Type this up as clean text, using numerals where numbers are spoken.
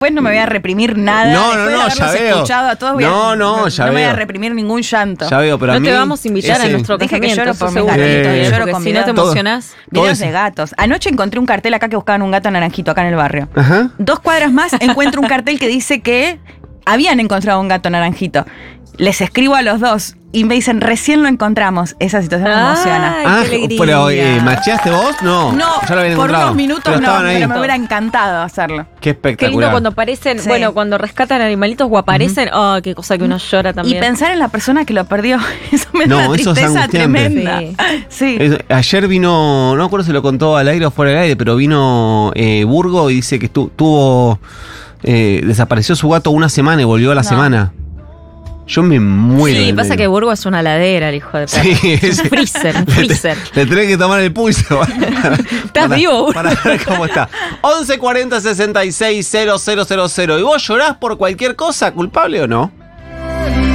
después no me voy a reprimir nada. No, después de ya haberlos veo. escuchado a todos, No me voy veo. a reprimir ningún llanto. Ya veo, pero a No mí... te vamos a invitar a nuestro Dije que casamiento. lloro por eso mis seguro. gatitos, Sí. lloro Porque con si no te videos. emocionás. Videos Todo de gatos. Anoche encontré un cartel acá que buscaban un gato naranjito acá en el barrio. Ajá. 2 cuadras más encuentro un cartel que dice que habían encontrado un gato naranjito. Les escribo a los dos y me dicen, recién lo encontramos. Esa situación me emociona. Ay, qué alegría. Pero ¿macheaste vos? No. No, ya lo habían por encontrado. unos minutos Pero no, estaban ahí. pero me hubiera encantado hacerlo. Qué Qué espectacular. lindo cuando aparecen, Sí. bueno, cuando rescatan animalitos o aparecen, qué cosa que uno llora también. Y pensar en la persona que lo perdió, eso me da No, una eso es tristeza angustiante. tremenda. Sí. Ayer vino, no me acuerdo si lo contó al aire o fuera del aire, pero vino Burgo y dice que desapareció su gato una semana y volvió a la semana. Yo me muero. Sí, de pasa negro. que Burgo es una ladera, el hijo de perra. Sí, Es un freezer, un freezer. Le tenés que tomar el pulso. ¿Estás vivo, Burgo? Para ver cómo está. 1140 66 000. ¿Y vos llorás por cualquier cosa, culpable o no?